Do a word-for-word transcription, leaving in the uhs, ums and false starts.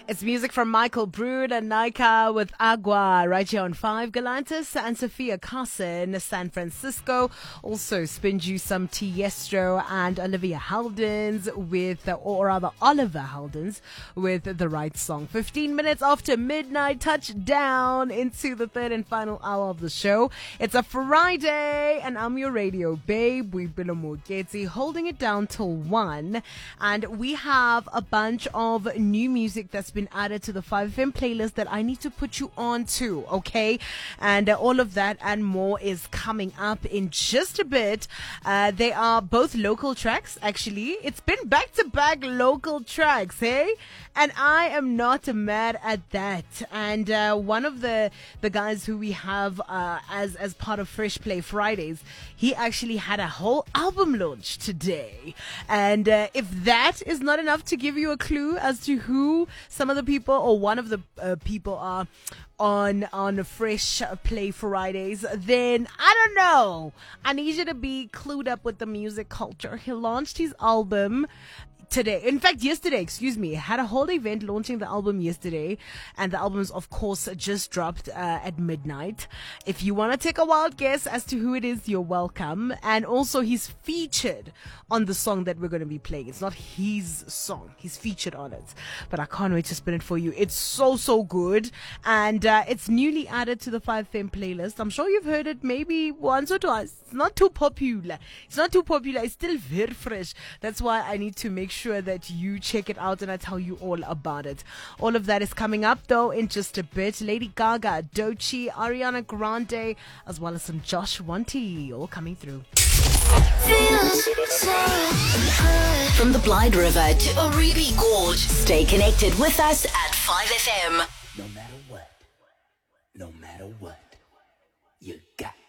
It's music from Michael Brood and Naika with Agua right here on five. Galantis and Sophia Carson, San Francisco. Also spin you some Tiestro and Olivia Heldens with, or rather Oliver Heldens with the right song. fifteen minutes after midnight, touchdown into the third and final hour of the show. It's a Friday and I'm your radio babe, Wibilo Mogeti, holding it down till one. And we have a bunch of new music that's been added to the five F M playlist that I need to put you on to, okay? And uh, all of that and more is coming up in just a bit. Uh, they are both local tracks, actually. It's been back-to-back local tracks, hey? And I am not mad at that. And uh, one of the the guys who we have uh, as as part of Fresh Play Fridays, he actually had a whole album launch today. And uh, if that is not enough to give you a clue as to who some of the people or one of the uh, people are on on Fresh Play Fridays, then I don't know. I need you to be clued up with the music culture. He launched his album today. In fact, yesterday, excuse me, had a whole event launching the album yesterday, and the album's, of course, just dropped uh, at midnight. If you want to take a wild guess as to who it is, you're welcome. And also, he's featured on the song that we're going to be playing. It's not his song. He's featured on it. But I can't wait to spin it for you. It's so, so good. And uh, it's newly added to the five F M playlist. I'm sure you've heard it maybe once or twice. It's not too popular. It's not too popular. It's still very fresh. That's why I need to make sure sure that you check it out and I tell you all about it. All of that is coming up though in just a bit. Lady Gaga, Doechii, Ariana Grande, as well as some Josh Wanty, all coming through. From the Blyde River to Oribi Gorge, stay connected with us at five F M. No matter what, no matter what, you got